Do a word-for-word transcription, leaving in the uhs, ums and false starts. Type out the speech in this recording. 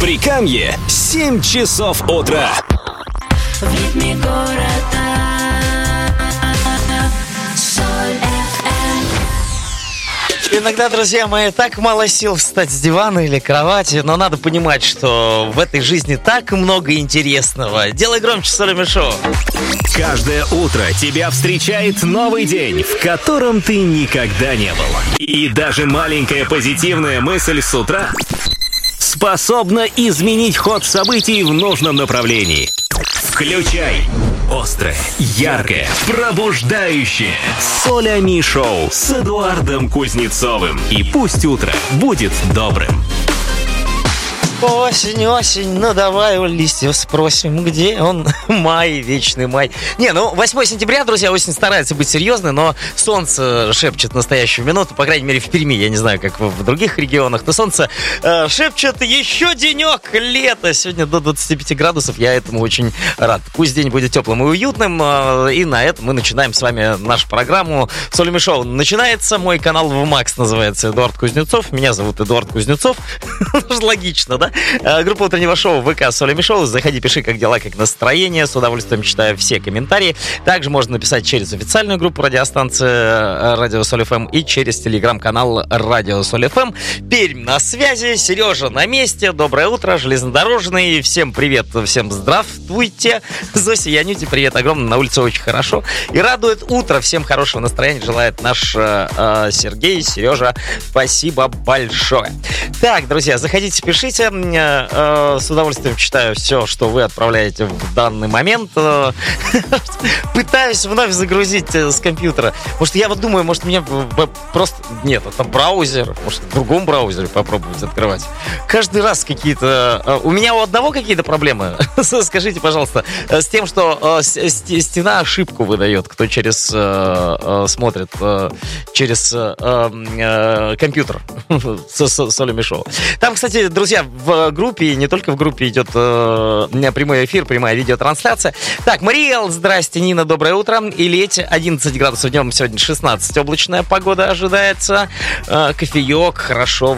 Прикамье, семь часов утра. В ритме города. Соль эф эм. Иногда, друзья мои, так мало сил встать с дивана или кровати, но надо понимать, что в этой жизни так много интересного. Делай громче, Солями Шоу. Каждое утро тебя встречает новый день, в котором ты никогда не был. И даже маленькая позитивная мысль с утра способна изменить ход событий в нужном направлении. Включай острое, яркое, пробуждающее Солями Шоу с Эдуардом Кузнецовым. И пусть утро будет добрым. Осень, осень, ну давай у листьев спросим, где он? Май, вечный май. Не, ну восьмое сентября, друзья, осень старается быть серьезной, но солнце шепчет настоящую минуту, по крайней мере в Перми, я не знаю, как в других регионах, но солнце э, шепчет еще денек, лето, сегодня до двадцати пяти градусов, я этому очень рад. Пусть день будет теплым и уютным, э, и на этом мы начинаем с вами нашу программу Солями Шоу. Начинается мой канал в Макс, называется Эдуард Кузнецов, меня зовут Эдуард Кузнецов, логично, да? Группа утреннего шоу ВК Солями Шоу. Заходи, пиши, как дела, как настроение. С удовольствием читаю все комментарии. Также можно написать через официальную группу радиостанции Радио Соль эф эм и через телеграм-канал Радио Соль эф эм. Пермь на связи, Сережа на месте. Доброе утро, железнодорожный. Всем привет, всем здравствуйте. Зося и Анюте привет огромное. На улице очень хорошо. И радует утро. Всем хорошего настроения желает наш э, Сергей, Сережа. Спасибо большое. Так, друзья, заходите, пишите. С удовольствием читаю все, что вы отправляете в данный момент. Пытаюсь вновь загрузить с компьютера. Может, я вот думаю, может, мне просто... Нет, это браузер. Может, в другом браузере попробовать открывать. Каждый раз какие-то... У меня у одного какие-то проблемы. Скажите, пожалуйста, с тем, что стена ошибку выдает, кто через... смотрит через компьютер с Солями Шоу. Там, кстати, друзья, в группе, не только в группе идет э, прямой эфир, прямая видеотрансляция. Так, Мариэл, здрасте, Нина, доброе утро. Илеть, одиннадцать градусов днем, сегодня шестнадцать, облачная погода ожидается. Э, кофеек, хорошо.